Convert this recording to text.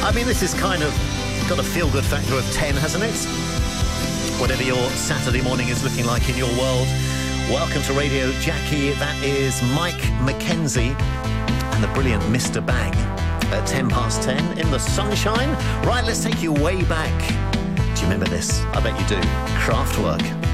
I mean, this is kind of got a feel-good factor of 10, hasn't it? Whatever your Saturday morning is looking like in your world, welcome to Radio Jackie. That is Mike McKenzie and the brilliant Mr. Bang at 10:10 in the sunshine. Right, let's take you way back. Do you remember this? I bet you do. Kraftwerk.